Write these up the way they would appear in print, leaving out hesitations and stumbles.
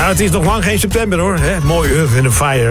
Nou, het is nog lang geen september hoor. Hè? Mooi Earth in the Fire.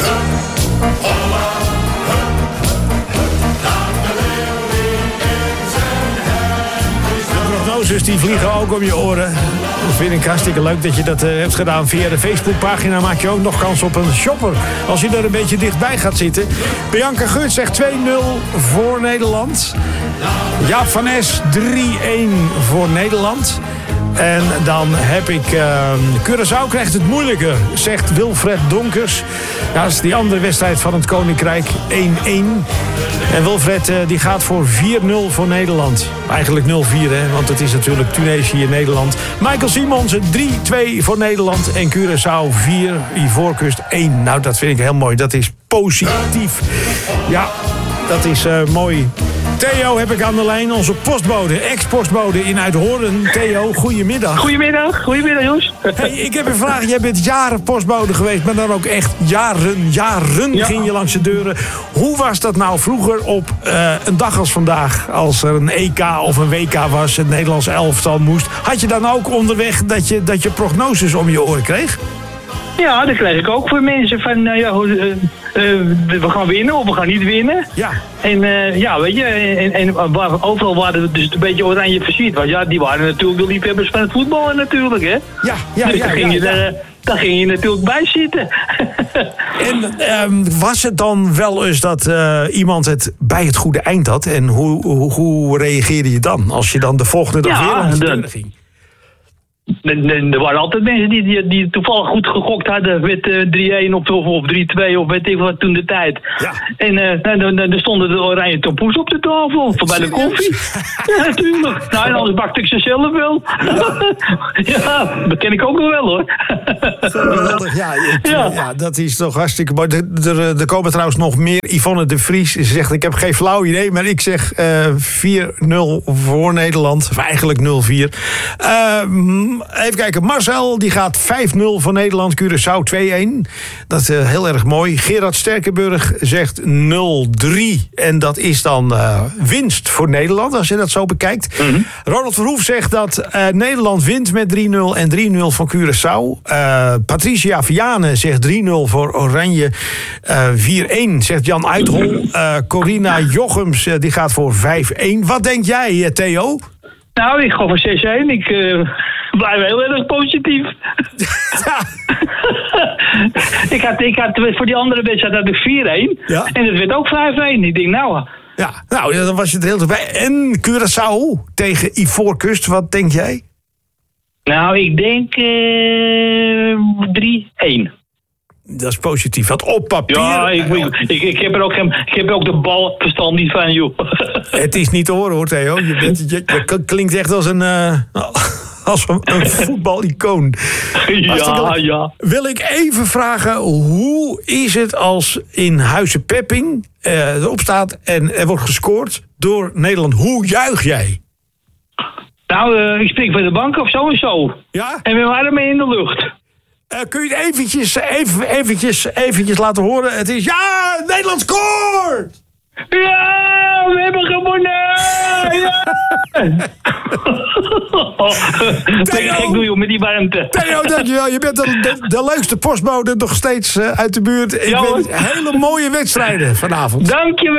De prognoses die vliegen ook om je oren. Dat vind ik hartstikke leuk dat je dat hebt gedaan. Via de Facebookpagina maak je ook nog kans op een shopper. Als je er een beetje dichtbij gaat zitten. Bianca Geurt zegt 2-0 voor Nederland. Jaap van Es 3-1 voor Nederland. En dan heb ik... Curaçao krijgt het moeilijker, zegt Wilfred Donkers. Ja, dat is die andere wedstrijd van het Koninkrijk, 1-1. En Wilfred die gaat voor 4-0 voor Nederland. Eigenlijk 0-4, hè, want het is natuurlijk Tunesië, Nederland. Michael Simonsen 3-2 voor Nederland. En Curaçao 4, Ivoorkust 1. Nou, dat vind ik heel mooi. Dat is positief. Ja, dat is mooi. Theo heb ik aan de lijn, onze postbode, ex-postbode in Uithoorn. Theo, goedemiddag. Goedemiddag, jongens. Hey, ik heb een vraag. Jij bent jaren postbode geweest, maar dan ook echt jaren ging je langs de deuren. Hoe was dat nou vroeger op een dag als vandaag, als er een EK of een WK was, het Nederlands elftal moest? Had je dan ook onderweg dat je prognoses om je oren kreeg? Ja, dat kreeg ik ook voor mensen van, we gaan winnen of we gaan niet winnen. Ja. En weet je, en overal waar het dus een beetje oranje versierd was, ja, die waren natuurlijk de liefhebbers van het voetballen natuurlijk, hè. Ja. Daar ging je natuurlijk bij zitten. En was het dan wel eens dat iemand het bij het goede eind had? En hoe reageerde je dan als je dan de volgende dag weer aan de deur ging? Er waren altijd mensen die toevallig goed gegokt hadden met 3-1 of 3-2 of weet ik wat toen de tijd. Ja. En dan stonden de oranje tompoes op de tafel voor bij de koffie. Ja, natuurlijk. Nou, en anders bakte ik ze zelf wel. Ja, dat ken ik ook nog wel hoor. Geweldig, ja, dat is toch hartstikke mooi. Er komen trouwens nog meer. Yvonne de Vries, ze zegt, ik heb geen flauw idee, maar ik zeg 4-0 voor Nederland. Of eigenlijk 0-4. Even kijken, Marcel die gaat 5-0 voor Nederland, Curaçao 2-1. Dat is heel erg mooi. Gerard Sterkenburg zegt 0-3. En dat is dan winst voor Nederland, als je dat zo bekijkt. Mm-hmm. Ronald Verhoef zegt dat Nederland wint met 3-0 en 3-0 van Curaçao. Patricia Vianen zegt 3-0 voor Oranje. 4-1 zegt Jan Uithol. Corina Jochems die gaat voor 5-1. Wat denk jij, Theo? Nou, ik ga voor 6-1. Ik blijf heel erg positief. Ja. ik had voor die andere wedstrijd had ik 4-1. Ja. En het werd ook 5-1. Ik denk, nou... Ja, nou, dan was je het heel erbij. En Curaçao tegen Ivoorkust, wat denk jij? Nou, ik denk 3-1. Dat is positief. Wat op papier... Ja, ik heb er ook de balverstand niet van, joh. Het is niet te horen, hoor, Theo. Je klinkt echt als een voetbalicoon. Ja. Wil ik even vragen, hoe is het als in Huizen Pepping erop staat en er wordt gescoord door Nederland? Hoe juich jij? Nou, ik spring van de bank of zo en zo. Ja? En we waren mee in de lucht. Kun je het eventjes laten horen? Het is... Ja, Nederland scoort! Ja, we hebben gewonnen! Ja! Theo, gek doe je met die warmte. Theo, dankjewel. Je bent de leukste postbode nog steeds uit de buurt. Ik ben hele mooie wedstrijden vanavond. Dankjewel.